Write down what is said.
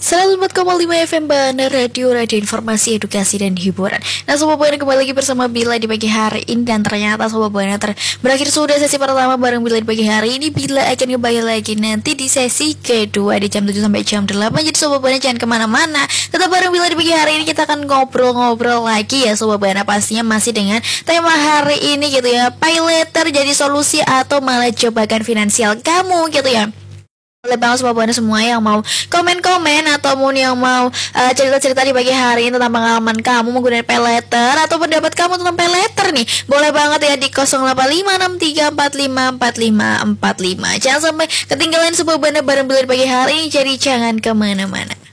104,5 FM Bandar Radio Informasi, Edukasi, dan Hiburan. Nah Sobat Buana, kembali lagi bersama Bila di pagi hari ini. Dan ternyata Sobat Buana berakhir sudah sesi pertama bareng Bila di pagi hari ini. Bila akan kembali lagi nanti di sesi kedua di jam 7 sampai jam 8. Jadi Sobat Buana jangan kemana-mana, tetap bareng Bila di pagi hari ini. Kita akan ngobrol-ngobrol lagi ya Sobat Buana, pastinya masih dengan tema hari ini gitu ya, pay later jadi solusi atau malah jebakan finansial kamu gitu ya. Boleh banget Sobat Buana semua yang mau komen-komen ataupun yang mau cerita-cerita di pagi hari ini tentang pengalaman kamu menggunakan pay later atau pendapat kamu tentang pay later nih. Boleh banget ya di 085634545545. Jangan sampai ketinggalan Sobat Buana bareng Bila di pagi hari ini, jadi jangan kemana-mana.